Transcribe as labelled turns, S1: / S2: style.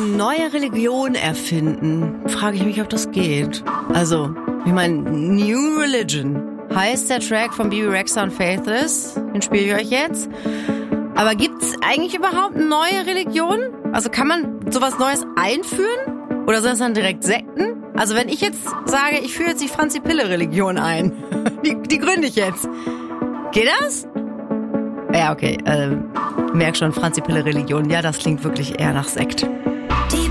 S1: neue Religion erfinden, frage ich mich, ob das geht. Also, ich meine, New Religion heißt der Track von Bebe Rexha und Faithless. Den spiele ich euch jetzt. Aber gibt's eigentlich überhaupt neue Religionen? Also kann man sowas Neues einführen? Oder sind das dann direkt Sekten? Also wenn ich jetzt sage, ich führe jetzt die Franzi-Pille-Religion ein, die gründe ich jetzt. Geht das? Ja, okay. Merk schon, Franzi-Pille-Religion. Ja, das klingt wirklich eher nach Sekt.